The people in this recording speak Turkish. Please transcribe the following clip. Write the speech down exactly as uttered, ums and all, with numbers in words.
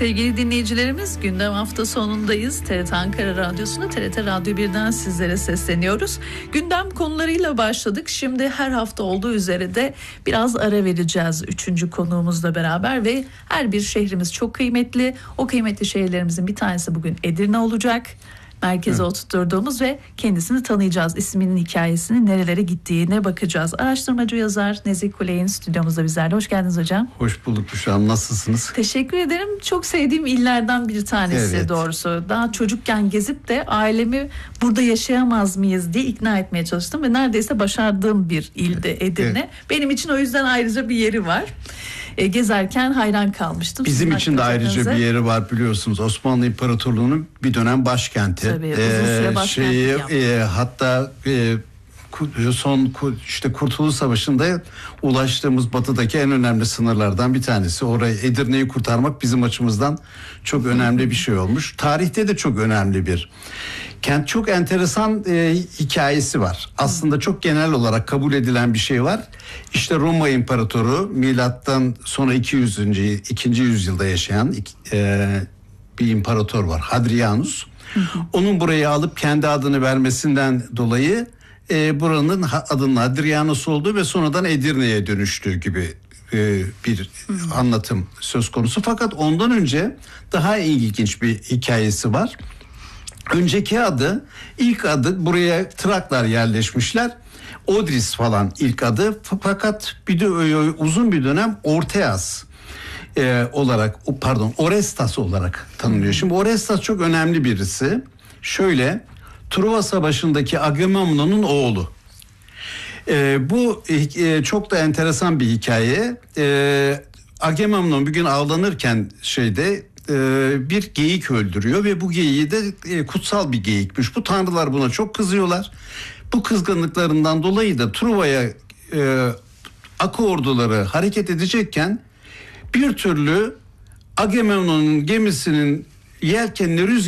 Sevgili dinleyicilerimiz, gündem hafta sonundayız. T R T Ankara Radyosu'nda T R T Radyo birden sizlere sesleniyoruz. Gündem konularıyla başladık. Şimdi her hafta olduğu üzere de biraz ara vereceğiz üçüncü konuğumuzla beraber ve her bir şehrimiz çok kıymetli. O kıymetli şehirlerimizin bir tanesi bugün Edirne olacak. Merkeze evet. oturtturduğumuz ve kendisini tanıyacağız. İsminin hikayesini, nerelere gittiğine bakacağız. Araştırmacı yazar Nezih Kuley'in stüdyomuzda bizlerle. Hoş geldiniz hocam. Hoş bulduk Büşra Hanım. Nasılsınız? Teşekkür ederim. Çok sevdiğim illerden bir tanesi evet. doğrusu. Daha çocukken gezip de ailemi burada yaşayamaz mıyız diye ikna etmeye çalıştım. Ve neredeyse başardığım bir ilde Edirne. Evet. Benim için o yüzden ayrıca bir yeri var. E, gezerken hayran kalmıştım. Bizim Sizin için de ayrıca bir yeri var biliyorsunuz. Osmanlı İmparatorluğu'nun bir dönem başkenti. Tabii, uzun süre başkenti şeyi, e, hatta e, son işte Kurtuluş Savaşı'nda ulaştığımız batıdaki en önemli sınırlardan bir tanesi. Orayı, Edirne'yi kurtarmak bizim açımızdan çok önemli bir şey olmuş. Tarihte de çok önemli bir kent. Çok enteresan e, hikayesi var. Aslında çok genel olarak kabul edilen bir şey var. İşte Roma İmparatoru milattan sonra iki yüzüncü ikinci yüzyılda yaşayan e, bir imparator var. Hadrianus. Hı hı. Onun burayı alıp kendi adını vermesinden dolayı e, buranın adının Hadrianus olduğu ve sonradan Edirne'ye dönüştüğü gibi e, bir hı hı. anlatım söz konusu. Fakat ondan önce daha ilginç bir hikayesi var. Önceki adı, ilk adı buraya Traklar yerleşmişler. Odris falan ilk adı. Fakat bir de uzun bir dönem Orteas e, olarak, pardon Orestas olarak tanınıyor. Şimdi Orestas çok önemli birisi. Şöyle, Truva Savaşı'ndaki Agamemnon'un oğlu. E, bu e, çok da enteresan bir hikaye. E, Agamemnon bir gün avlanırken şeyde bir geyik öldürüyor ve bu geyiği de kutsal bir geyikmiş. Bu tanrılar buna çok kızıyorlar. Bu kızgınlıklarından dolayı da Truva'ya e, Aku orduları hareket edecekken bir türlü Agamemnon'un gemisinin yelkenini rüzgar